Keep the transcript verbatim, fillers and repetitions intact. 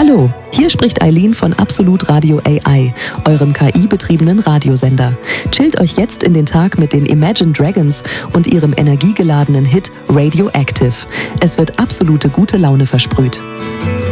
Hallo, hier spricht Eileen von Absolut Radio A I, eurem K I-betriebenen Radiosender. Chillt euch jetzt in den Tag mit den Imagine Dragons und ihrem energiegeladenen Hit Radioactive. Es wird absolute gute Laune versprüht.